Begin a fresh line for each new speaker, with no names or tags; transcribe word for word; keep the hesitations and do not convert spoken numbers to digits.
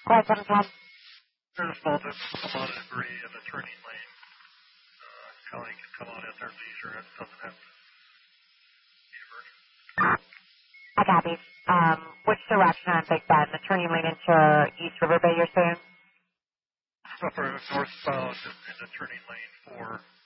Quiet seven ten.
There's a small amount of debris in the turning lane. Uh, County can come out at their leisure. It doesn't have to be emergent.
I copy. Um, which direction on Big Bend? The turning lane into East River Bay, you're saying?
So for northbound in the turning lane for